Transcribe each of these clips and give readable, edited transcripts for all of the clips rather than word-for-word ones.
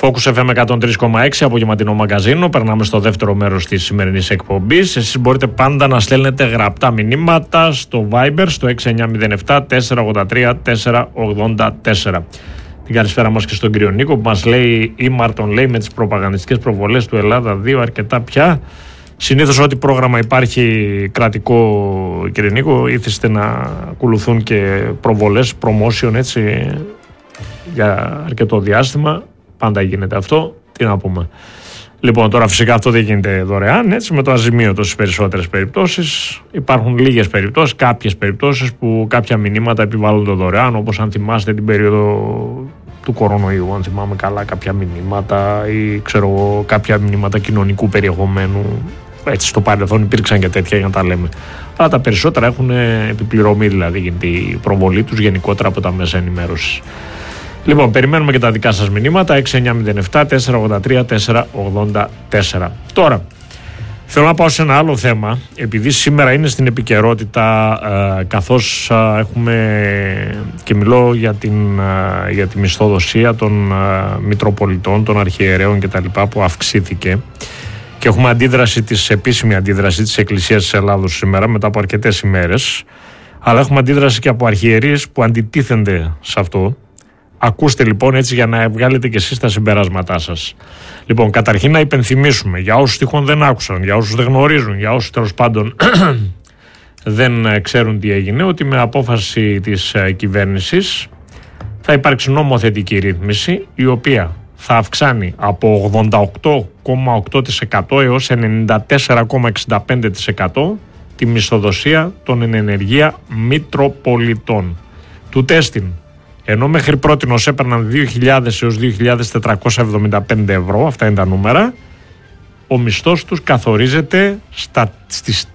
Focus FM 103,6, απογευματινό μαγκαζίνο. Περνάμε στο δεύτερο μέρος της σημερινής εκπομπής. Εσείς μπορείτε πάντα να στέλνετε γραπτά μηνύματα στο Viber, στο 6907 483 484. Την καλησπέρα μας και στον κύριο Νίκο που μας λέει, ή Μάρτον λέει, με τις προπαγανδιστικές προβολές του Ελλάδα 2 αρκετά πια. Συνήθως ό,τι πρόγραμμα υπάρχει κρατικό, κύριε Νίκο, ήθιστε να ακολουθούν και προβολές, promotion, έτσι, για αρκετό διάστημα. Πάντα γίνεται αυτό. Τι να πούμε. Λοιπόν, τώρα φυσικά αυτό δεν γίνεται δωρεάν, έτσι, με το αζημίωτο στις περισσότερες περιπτώσεις. Υπάρχουν λίγες περιπτώσεις, κάποιες περιπτώσεις που κάποια μηνύματα επιβάλλονται δωρεάν, όπως αν θυμάστε την περίοδο του κορονοϊού, αν θυμάμαι καλά, κάποια μηνύματα ή ξέρω εγώ, κάποια μηνύματα κοινωνικού περιεχομένου. Έτσι, στο παρελθόν υπήρξαν και τέτοια για να τα λέμε. Αλλά τα περισσότερα έχουν επιπληρωμή, δηλαδή γίνεται η προβολή τους γενικότερα από τα μέσα ενημέρωσης. Λοιπόν, περιμένουμε και τα δικά σας μηνύματα, 6907 483 484. Τώρα, θέλω να πάω σε ένα άλλο θέμα, επειδή σήμερα είναι στην επικαιρότητα, καθώς έχουμε, και μιλώ για τη μισθοδοσία των Μητροπολιτών, των Αρχιερέων κτλ. Που αυξήθηκε, και έχουμε επίσημη αντίδραση της Εκκλησίας της Ελλάδος σήμερα μετά από αρκετές ημέρες, αλλά έχουμε αντίδραση και από αρχιερείς που αντιτίθενται σε αυτό. Ακούστε λοιπόν, έτσι, για να βγάλετε και εσείς τα συμπεράσματά σας. Λοιπόν, καταρχήν να υπενθυμίσουμε για όσους τυχόν δεν άκουσαν, για όσους δεν γνωρίζουν, για όσους τέλος πάντων δεν ξέρουν τι έγινε, ότι με απόφαση της κυβέρνησης θα υπάρξει νομοθετική ρύθμιση, η οποία θα αυξάνει από 88,8% έως 94,65% τη μισθοδοσία των εν ενεργεία Μητροπολιτών. Του τέστην, ενώ μέχρι πρότινος έπαιρναν 2.000 έως 2.475 ευρώ, αυτά είναι τα νούμερα, ο μισθός τους καθορίζεται στις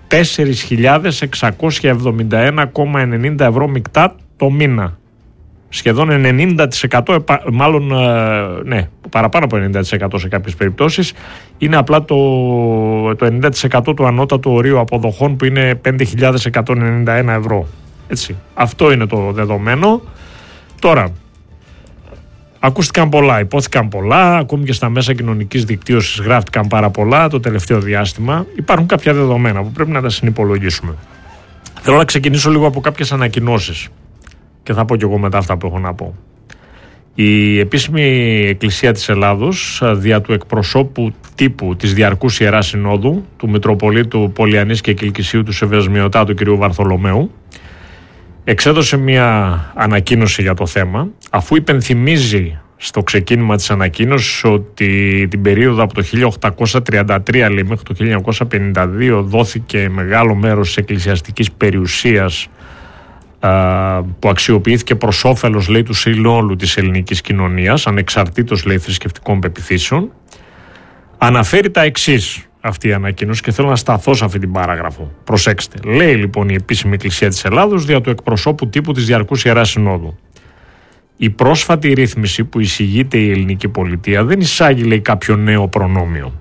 4.671,90 ευρώ μεικτά το μήνα. Σχεδόν 90%, μάλλον ναι, παραπάνω από 90% σε κάποιες περιπτώσεις. Είναι απλά το 90% του ανώτατου ορίου αποδοχών, που είναι 5.191 ευρώ. Έτσι, αυτό είναι το δεδομένο. Τώρα, ακούστηκαν πολλά, υπόθηκαν πολλά, ακόμη και στα μέσα κοινωνικής δικτύωσης γράφτηκαν πάρα πολλά το τελευταίο διάστημα. Υπάρχουν κάποια δεδομένα που πρέπει να τα συνυπολογίσουμε. Θέλω να ξεκινήσω λίγο από κάποιες ανακοινώσεις και θα πω κι εγώ μετά αυτά που έχω να πω. Η επίσημη Εκκλησία της Ελλάδος, δια του εκπροσώπου τύπου της Διαρκούς Ιεράς Συνόδου, του Μητροπολίτου Πολιανής και Κιλκησίου του Σεβασμιωτάτου κ. Βαρθολομαίου, εξέδωσε μια ανακοίνωση για το θέμα, αφού υπενθυμίζει στο ξεκίνημα της ανακοίνωσης ότι την περίοδο από το 1833 λέει, μέχρι το 1952 δόθηκε μεγάλο μέρος της εκκλησιαστικής περιουσίας που αξιοποιήθηκε προς όφελος, λέει, του συνόλου της ελληνικής κοινωνίας, ανεξαρτήτως, λέει, θρησκευτικών πεποιθήσεων. Αναφέρει τα εξής αυτή η ανακοίνωση και θέλω να σταθώ σε αυτή την παράγραφο. Προσέξτε. Λέει λοιπόν η επίσημη Εκκλησία της Ελλάδος δια του εκπροσώπου τύπου της Διαρκούς Ιεράς Συνόδου: η πρόσφατη ρύθμιση που εισηγείται η ελληνική πολιτεία δεν εισάγει, λέει, κάποιο νέο προνόμιο.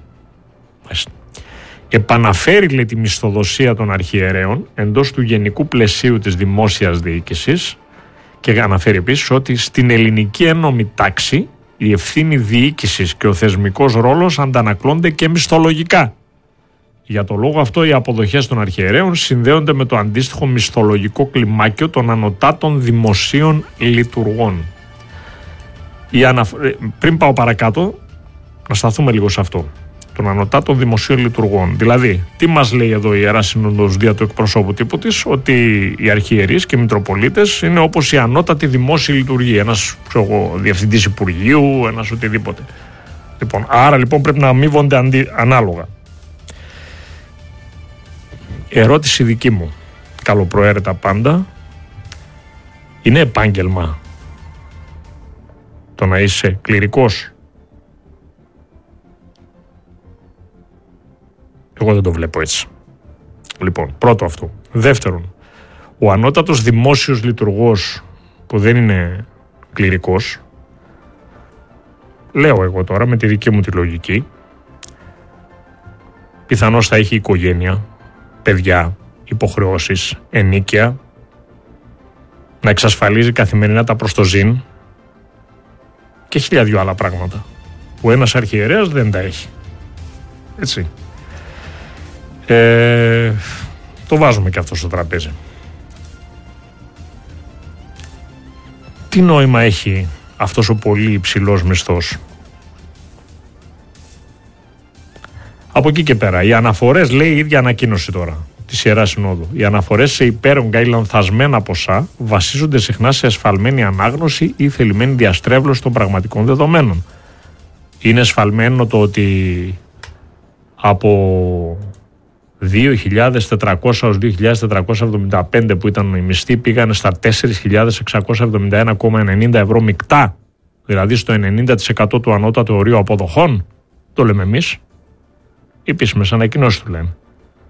Επαναφέρει, λέει, τη μισθοδοσία των αρχιερέων εντός του γενικού πλαισίου της δημόσιας διοίκησης, και αναφέρει επίσης ότι στην ελληνική ένομη τάξη η ευθύνη διοίκησης και ο θεσμικός ρόλος αντανακλώνται και μισθολογικά. Για το λόγο αυτό οι αποδοχές των αρχιερέων συνδέονται με το αντίστοιχο μισθολογικό κλιμάκιο των ανωτάτων δημοσίων λειτουργών. Πριν πάω παρακάτω, να σταθούμε λίγο σε αυτό. Των ανωτάτων δημοσίων λειτουργών. Δηλαδή, τι μας λέει εδώ η Ιερά Σύνοδος δια του εκπροσώπου τύπου της? Ότι οι αρχιερείς και οι Μητροπολίτες είναι όπως η ανώτατη δημόσια λειτουργή. Ένας διευθυντής Υπουργείου, ένας οτιδήποτε. Λοιπόν, άρα λοιπόν πρέπει να αμείβονται ανάλογα. Ερώτηση δική μου, καλοπροαίρετα πάντα: είναι επάγγελμα το να είσαι κληρικός? Εγώ δεν το βλέπω έτσι. Λοιπόν, πρώτο αυτό. Δεύτερον, ο ανώτατος δημόσιος λειτουργός που δεν είναι κληρικός, λέω εγώ τώρα με τη δική μου τη λογική, πιθανώς θα έχει οικογένεια, παιδιά, υποχρεώσεις, ενίκαια, να εξασφαλίζει καθημερινά τα προστοζήν και 1000 άλλα πράγματα. που ένας αρχιερέας δεν τα έχει. Έτσι. Το βάζουμε και αυτό στο τραπέζι. Τι νόημα έχει αυτός ο πολύ υψηλός μισθός? Από εκεί και πέρα, οι αναφορές, λέει η ίδια ανακοίνωση τώρα της Ιεράς Συνόδου, οι αναφορές σε υπέρογκα ή λανθασμένα ποσά βασίζονται συχνά σε εσφαλμένη ανάγνωση ή θελημένη διαστρέβλωση των πραγματικών δεδομένων. Είναι εσφαλμένο το ότι από 2.400 ως 2.475 που ήταν οι μισθοί πήγανε στα 4.671,90 ευρώ μεικτά, δηλαδή στο 90% του ανώτατου ορίου αποδοχών? Το λέμε εμείς. Οι επίσημες ανακοινώσεις του λένε.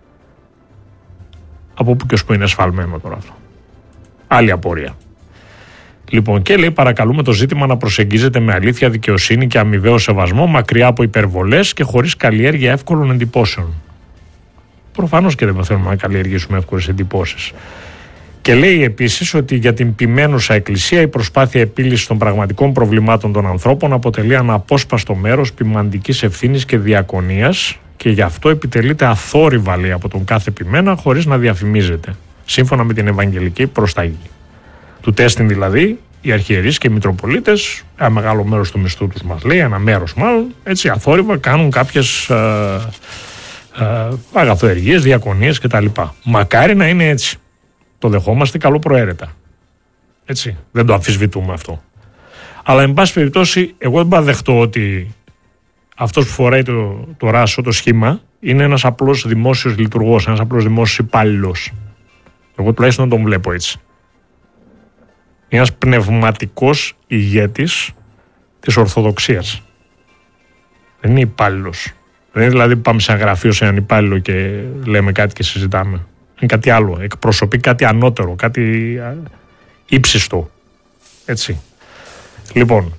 Από πού και ως πού είναι εσφαλμένο τώρα αυτό? Άλλη απορία. Λοιπόν, και λέει, παρακαλούμε το ζήτημα να προσεγγίζεται με αλήθεια, δικαιοσύνη και αμοιβαίο σεβασμό, μακριά από υπερβολές και χωρίς καλλιέργεια εύκολων εντυπώσεων. Προφανώς και δεν θέλουμε να καλλιεργήσουμε εύκολες εντυπώσεις. Και λέει επίσης ότι για την ποιμένουσα Εκκλησία η προσπάθεια επίλυσης των πραγματικών προβλημάτων των ανθρώπων αποτελεί αναπόσπαστο μέρος ποιμαντικής ευθύνης και διακονίας και γι' αυτό επιτελείται αθόρυβα, λέει, από τον κάθε ποιμένα χωρίς να διαφημίζεται, σύμφωνα με την Ευαγγελική προσταγή. Του τέστην δηλαδή οι αρχιερείς και οι μητροπολίτες, ένα μεγάλο μέρος του μισθού τους, μας λέει, ένα μέρος μάλλον, έτσι αθόρυβα κάνουν κάποιες αγαθοεργίες, διακονίες κτλ. Μακάρι να είναι έτσι. Το δεχόμαστε καλοπροαίρετα. Έτσι. Δεν το αμφισβητούμε αυτό. Αλλά εν πάση περιπτώσει, εγώ δεν θα δεχτώ ότι αυτός που φοράει το ράσο, το σχήμα, είναι ένας απλός δημόσιος λειτουργός, ένας απλός δημόσιος υπάλληλος. Εγώ τουλάχιστον τον βλέπω έτσι. Είναι ένας πνευματικός ηγέτης της Ορθοδοξίας. Δεν είναι υπάλληλος. Δεν είναι δηλαδή που πάμε σε ένα γραφείο σε έναν υπάλληλο και λέμε κάτι και συζητάμε. Είναι κάτι άλλο. Εκπροσωπεί κάτι ανώτερο, κάτι ύψιστο. Έτσι. Λοιπόν,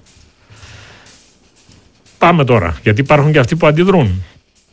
πάμε τώρα, γιατί υπάρχουν και αυτοί που αντιδρούν.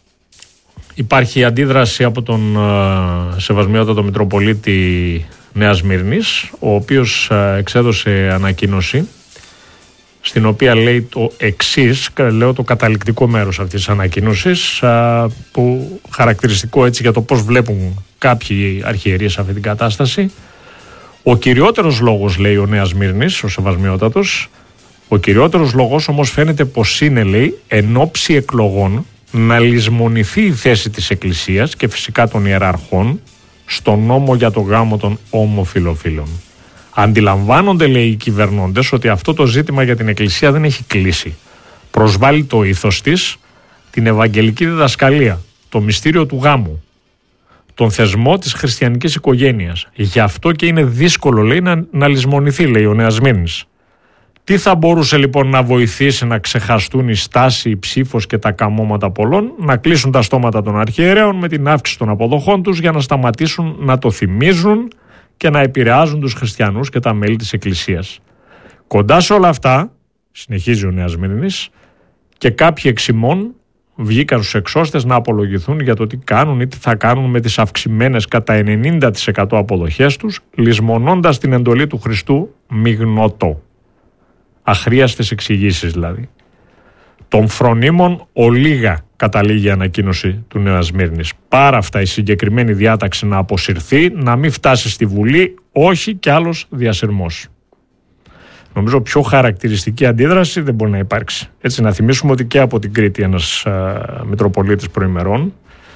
Υπάρχει αντίδραση από τον Σεβασμιότατο Μητροπολίτη Νέας Σμύρνης, ο οποίος εξέδωσε ανακοίνωση στην οποία λέει το εξής, λέω το καταληκτικό μέρος αυτής της ανακοίνωσης, που χαρακτηριστικό έτσι για το πώς βλέπουν κάποιοι αρχιερείς σε αυτή την κατάσταση. Ο κυριότερος λόγος, λέει ο Νέας Σμύρνης, ο Σεβασμιότατος, ο κυριότερος λόγος όμως φαίνεται πως είναι, λέει, εν ώψη εκλογών να λησμονηθεί η θέση της Εκκλησίας και φυσικά των ιεραρχών στον νόμο για το γάμο των ομοφυλοφίλων. Αντιλαμβάνονται, λέει, οι κυβερνώντες ότι αυτό το ζήτημα για την Εκκλησία δεν έχει κλείσει. Προσβάλλει το ήθος της, την Ευαγγελική διδασκαλία, το μυστήριο του γάμου, τον θεσμό της χριστιανικής οικογένειας. Γι' αυτό και είναι δύσκολο, λέει, να λησμονηθεί, λέει ο Νέας Σμύρνης. Τι θα μπορούσε λοιπόν να βοηθήσει να ξεχαστούν η στάση, η ψήφος και τα καμώματα πολλών? Να κλείσουν τα στόματα των αρχιερέων με την αύξηση των αποδοχών τους για να σταματήσουν να το θυμίζουν και να επηρεάζουν τους χριστιανούς και τα μέλη της Εκκλησίας. Κοντά σε όλα αυτά, συνεχίζει ο Νέας Σμύρνης, και κάποιοι εξ ημών βγήκαν στους εξώστες να απολογηθούν για το τι κάνουν ή τι θα κάνουν με τις αυξημένες κατά 90% αποδοχές τους, λησμονώντας την εντολή του Χριστού μιγνωτό. Αχρίαστες εξηγήσεις δηλαδή. Των φρονίμων ολίγα, καταλήγει η ανακοίνωση του Νέας Σμύρνης. Πάρα αυτά η συγκεκριμένη διάταξη να αποσυρθεί, να μην φτάσει στη Βουλή, όχι κι άλλος διασυρμός. Νομίζω πιο χαρακτηριστική αντίδραση δεν μπορεί να υπάρξει. Έτσι, να θυμίσουμε ότι και από την Κρήτη ένας Μητροπολίτης προημερών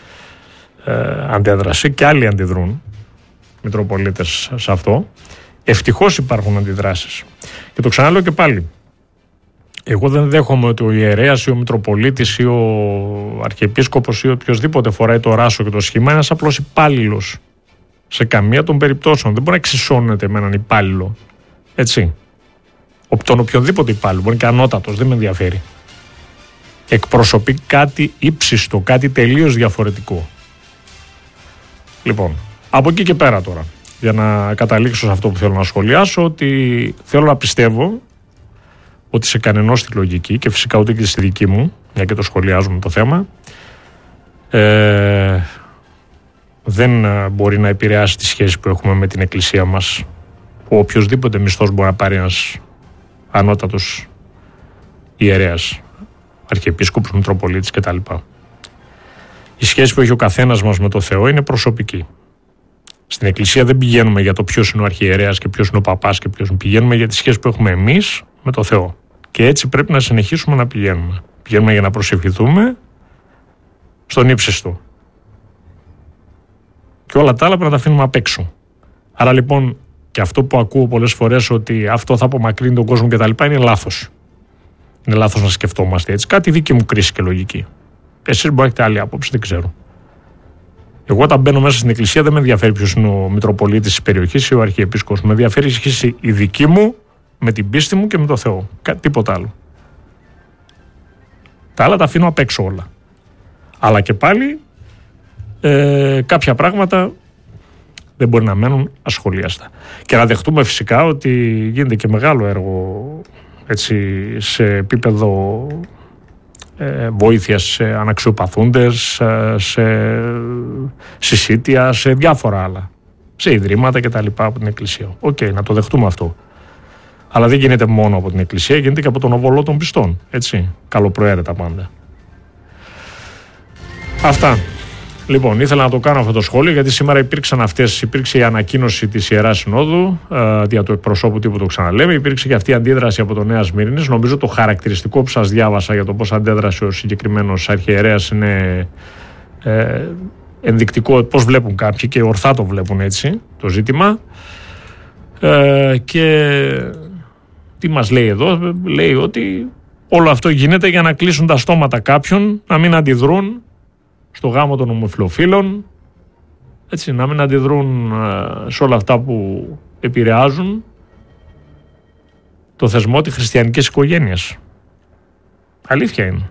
αντέδρασε και άλλοι αντιδρούν, Μητροπολίτες, σε αυτό. Ευτυχώς υπάρχουν αντιδράσεις. Και το ξαναλέω και πάλι. Εγώ δεν δέχομαι ότι ο ιερέας ή ο Μητροπολίτης ή ο Αρχιεπίσκοπος ή οποιοδήποτε φοράει το ράσο και το σχήμα είναι ένας απλός υπάλληλος. Σε καμία των περιπτώσεων. Δεν μπορεί να εξισώνεται με έναν υπάλληλο. Έτσι. Τον οποιονδήποτε υπάλληλο. Μπορεί και ανώτατος. Δεν με ενδιαφέρει. Εκπροσωπεί κάτι ύψιστο, κάτι τελείως διαφορετικό. Λοιπόν, από εκεί και πέρα τώρα, για να καταλήξω σε αυτό που θέλω να σχολιάσω, ότι θέλω να πιστεύω ότι σε κανενός τη λογική και φυσικά ούτε και στη δική μου, μια και το σχολιάζουμε το θέμα, δεν μπορεί να επηρεάσει τη σχέση που έχουμε με την Εκκλησία μας. Ο οποιοσδήποτε μισθός μπορεί να πάρει ένας ανώτατος ιερέας, Αρχιεπίσκοπος, Μητροπολίτης κτλ. Η σχέση που έχει ο καθένας μας με το Θεό είναι προσωπική. Στην Εκκλησία δεν πηγαίνουμε για το ποιος είναι ο αρχιερέας και ποιος είναι ο παπάς και ποιος. Πηγαίνουμε για τη σχέση που έχουμε εμείς με το Θεό. Και έτσι πρέπει να συνεχίσουμε να πηγαίνουμε. Πηγαίνουμε για να προσευχηθούμε στον ύψιστο. Και όλα τα άλλα πρέπει να τα αφήνουμε απ' έξω. Άρα λοιπόν, και αυτό που ακούω πολλές φορές ότι αυτό θα απομακρύνει τον κόσμο κτλ. Είναι λάθος. Είναι λάθος να σκεφτόμαστε έτσι. Κάτι δική μου κρίση και λογική. Εσείς μπορεί να έχετε άλλη άποψη, δεν ξέρω. Εγώ όταν μπαίνω μέσα στην Εκκλησία δεν με ενδιαφέρει ποιος είναι ο Μητροπολίτης της περιοχής ή ο Αρχιεπίσκοπος. Με ενδιαφέρει η σχέση η δική μου με την πίστη μου και με το Θεό. Τίποτα άλλο. Τα άλλα τα αφήνω απ' έξω όλα. Αλλά και πάλι κάποια πράγματα δεν μπορεί να μένουν ασχολίαστα. Και να δεχτούμε φυσικά ότι γίνεται και μεγάλο έργο έτσι, σε επίπεδο βοήθειας σε αναξιοπαθούντες, σε συσίτια, σε διάφορα άλλα, σε ιδρύματα κτλ. Από την Εκκλησία. Να το δεχτούμε αυτό. Αλλά δεν γίνεται μόνο από την Εκκλησία, γίνεται και από τον οβολό των πιστών. Έτσι, καλοπροαίρετα πάντα. Αυτά. Λοιπόν, ήθελα να το κάνω αυτό το σχόλιο γιατί σήμερα υπήρξε η ανακοίνωση της Ιεράς Συνόδου για το εκπροσώπου τύπου, το ξαναλέμε. Υπήρξε και αυτή η αντίδραση από το Νέα Σμύρνης. Νομίζω το χαρακτηριστικό που σας διάβασα για το πώς αντέδρασε ο συγκεκριμένος αρχιερέας είναι ενδεικτικό πώς βλέπουν κάποιοι και ορθά το βλέπουν έτσι το ζήτημα. Και τι μας λέει εδώ? Λέει ότι όλο αυτό γίνεται για να κλείσουν τα στόματα κάποιων, να μην αντιδρούν στο γάμο των ομοφυλοφίλων, έτσι, να μην αντιδρούν σε όλα αυτά που επηρεάζουν το θεσμό της χριστιανικής οικογένειας. Αλήθεια είναι.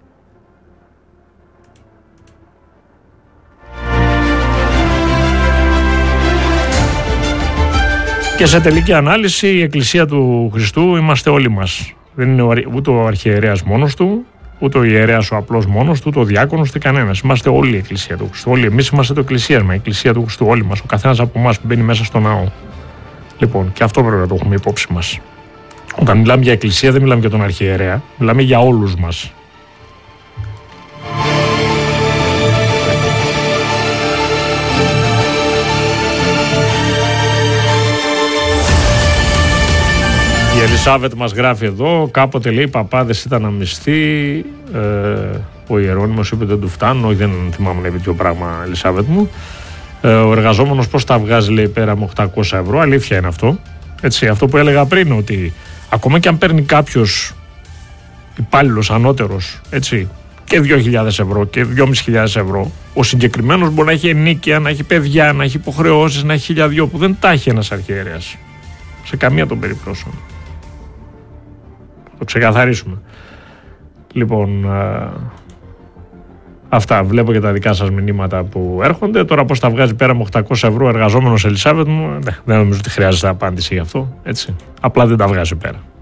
Και σε τελική ανάλυση η Εκκλησία του Χριστού είμαστε όλοι μας. Δεν είναι ούτε ο αρχιερέας μόνος του, ούτε ο ιερέας ο απλός μόνος του, ούτε ο διάκονος, ούτε κανένας. Είμαστε όλοι η Εκκλησία του Χριστού. Όλοι εμείς είμαστε το εκκλησίασμα, η Εκκλησία του Χριστού, όλοι μας. Ο καθένας από εμάς που μπαίνει μέσα στο ναό. Λοιπόν, και αυτό πρέπει να το έχουμε υπόψη μας. Όταν μιλάμε για Εκκλησία, δεν μιλάμε για τον αρχιερέα, μιλάμε για όλους μας. Η Ελισάβετ μας γράφει εδώ, κάποτε λέει οι παπάδες ήταν αμυστοί, ο Ιερώνυμος είπε δεν του φτάνουν, όχι δεν θυμάμαι να είπε τέτοιο πράγμα Ελισάβετ μου. Ο εργαζόμενος πώς τα βγάζει λέει πέρα με 800 ευρώ, αλήθεια είναι αυτό. Έτσι, αυτό που έλεγα πριν ότι ακόμα και αν παίρνει κάποιος υπάλληλος ανώτερος έτσι, και 2.000 ευρώ και 2.500 ευρώ, ο συγκεκριμένος μπορεί να έχει ενίκεια, να έχει παιδιά, να έχει υποχρεώσεις, να έχει 1.200 που δεν τα έχει ένας αρχιερέας. Σε καμία των περιπτώσεων. Το ξεκαθαρίσουμε. Λοιπόν, αυτά. Βλέπω και τα δικά σας μηνύματα που έρχονται. Τώρα πώς τα βγάζει πέρα με 800 ευρώ εργαζόμενος Ελισάβετ μου, δεν νομίζω ότι χρειάζεται απάντηση γι' αυτό. Έτσι. Απλά δεν τα βγάζει πέρα.